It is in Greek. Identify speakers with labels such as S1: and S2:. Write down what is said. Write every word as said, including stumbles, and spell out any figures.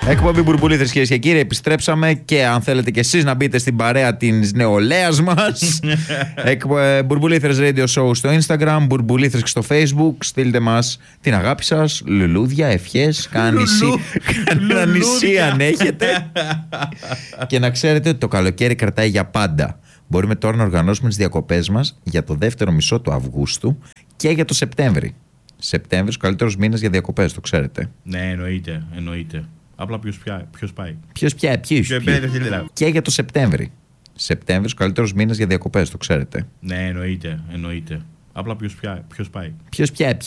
S1: Εκπομπή Μπουρμπουλήθρες, κυρίες και κύριοι, επιστρέψαμε και αν θέλετε και εσείς να μπείτε στην παρέα της νεολαίας μας. Μπουρμπουλήθρες Radio Show στο Instagram, Μπουρμπουλήθρες και στο Facebook. Στείλτε μας την αγάπη σας, λουλούδια, ευχές, κανένα νησί αν έχετε. Και να ξέρετε ότι το καλοκαίρι κρατάει για πάντα. Μπορούμε τώρα να οργανώσουμε τις διακοπές μας για το δεύτερο μισό του Αυγούστου και για το Σεπτέμβρη. Σεπτέμβρης, ο καλύτερος μήνας για διακοπές, το ξέρετε.
S2: Ναι, εννοείται, εννοείται. Απλά ποιος, πια, ποιος πάει.
S1: Ποιος πια, ποιος. Και για το Σεπτέμβρη. Σεπτέμβρης, ο καλύτερος μήνας για διακοπές, το ξέρετε.
S2: Ναι, εννοείται, εννοείται. Απλά ποιος, πια, ποιος πάει.
S1: Ποιος πια,